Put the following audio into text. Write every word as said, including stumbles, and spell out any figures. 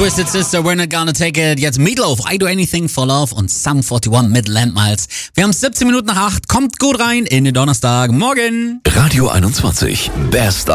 Twisted Sister, We're Not Gonna Take It. Jetzt Meatloaf, I Do Anything for Love und Sum einundvierzig mit Landmiles. Wir haben siebzehn Minuten nach acht. Kommt gut rein in den Donnerstag. Morgen. Radio einundzwanzig. Best